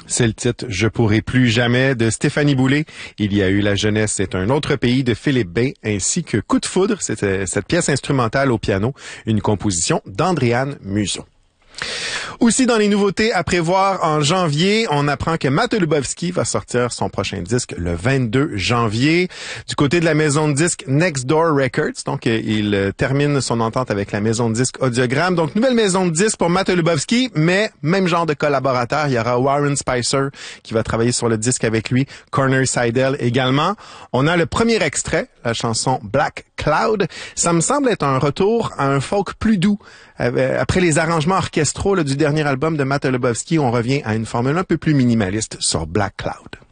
C'est le titre « Je pourrai plus jamais » de Stéphanie Boulay. Il y a eu La jeunesse est un autre pays de Philippe Bay, ainsi que Coup de foudre, c'était cette pièce instrumentale au piano, une composition d'Andréane Museau. Aussi, dans les nouveautés à prévoir en janvier, on apprend que Matt Lubowski va sortir son prochain disque le 22 janvier. Du côté de la maison de disques Next Door Records, donc il termine son entente avec la maison de disques Audiogramme. Donc, nouvelle maison de disques pour Matt Lubowski, mais même genre de collaborateur. Il y aura Warren Spicer qui va travailler sur le disque avec lui, Corner Seidel également. On a le premier extrait, la chanson Black Cloud. Ça me semble être un retour à un folk plus doux. Après les arrangements orchestraux du dernier album de Matt Lubowski, on revient à une formule un peu plus minimaliste sur Black Cloud.